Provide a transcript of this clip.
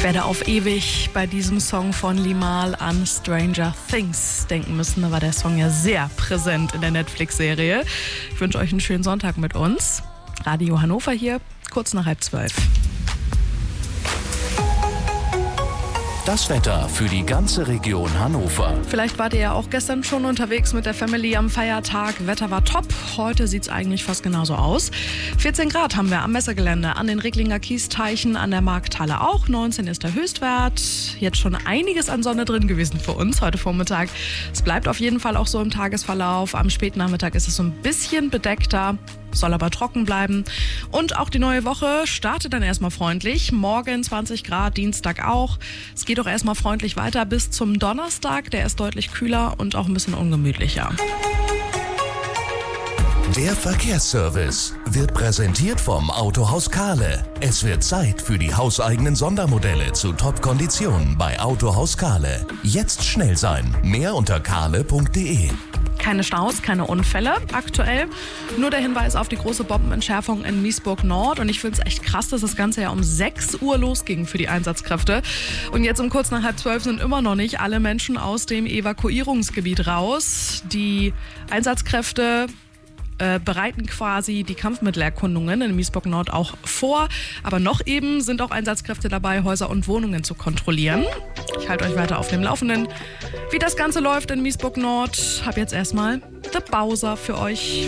Werde auf ewig bei diesem Song von Limahl an Stranger Things denken müssen. Da war der Song ja sehr präsent in der Netflix-Serie. Ich wünsche euch einen schönen Sonntag mit uns. Radio Hannover hier, kurz nach 11:30. Das Wetter für die ganze Region Hannover. Vielleicht wart ihr ja auch gestern schon unterwegs mit der Family am Feiertag. Wetter war top. Heute sieht es eigentlich fast genauso aus. 14 Grad haben wir am Messegelände, an den Recklinger Kiesteichen, an der Markthalle auch. 19 ist der Höchstwert. Jetzt schon einiges an Sonne drin gewesen für uns heute Vormittag. Es bleibt auf jeden Fall auch so im Tagesverlauf. Am Spätnachmittag ist es so ein bisschen bedeckter. Soll aber trocken bleiben. Und auch die neue Woche startet dann erstmal freundlich. Morgen 20 Grad, Dienstag auch. Es geht auch erstmal freundlich weiter bis zum Donnerstag. Der ist deutlich kühler und auch ein bisschen ungemütlicher. Der Verkehrsservice wird präsentiert vom Autohaus Kahle. Es wird Zeit für die hauseigenen Sondermodelle zu Top-Konditionen bei Autohaus Kahle. Jetzt schnell sein. Mehr unter kahle.de. Keine Staus, keine Unfälle aktuell. Nur der Hinweis auf die große Bombenentschärfung in Miesburg Nord. Und ich finde es echt krass, dass das Ganze ja um 6 Uhr losging für die Einsatzkräfte. Und jetzt um kurz nach 11:30 sind immer noch nicht alle Menschen aus dem Evakuierungsgebiet raus. Die Einsatzkräfte bereiten quasi die Kampfmittelerkundungen in Miesburg Nord auch vor. Aber noch eben sind auch Einsatzkräfte dabei, Häuser und Wohnungen zu kontrollieren. Ich halte euch weiter auf dem Laufenden. Wie das Ganze läuft in Miesburg Nord, habe jetzt erstmal The Bowser für euch.